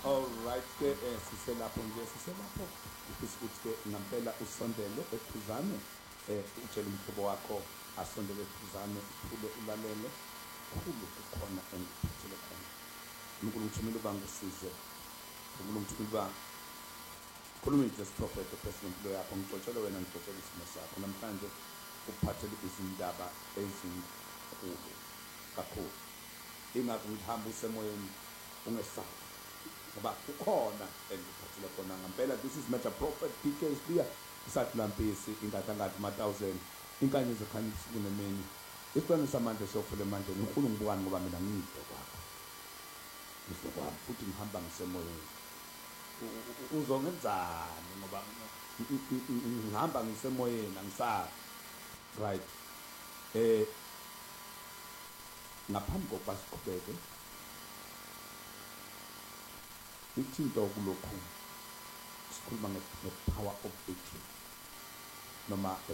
Alright ke siselapho ufisa ukuthi ke ngampela usondele ephuzane utshela umhlobo wakho asondele ephuzane uphule ulalele khulu kukhona engikuphethele khona uNkulunkulu uthumile ubangisize uNkulunkulu uthumile ba khuluma just prophet president lo yakho ngixoxele wena ngixoxele isimo sakho namhlanje ukuphathele izindaba ezinkulu kakhulu ingakho ngihamba usemoyeni ungesabi ngoba ukhona engiphathele khona ngampela this is Major Prophet DK Spear isahlampisi ingadangathi 1000 inkanyezi ekhanyisa kunemini isiqiniso samandla sofule emandleni uNkulunkulu ngibukani ngoba mina ngiyidwe kwakho ngizokwami futhi ngihamba ngisemoyeni uzongenzani ngoba ngihamba ngisemoyeni angisabi right ngaphambi kokuba siqhubeke ithinto kulokhu sikhuluma nge-power of victory noma